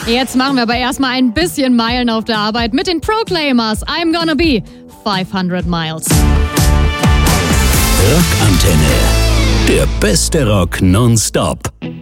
Jetzt machen wir aber erstmal ein bisschen Meilen auf der Arbeit mit den Proclaimers. I'm gonna be 500 miles. Rockantenne. Der beste Rock nonstop.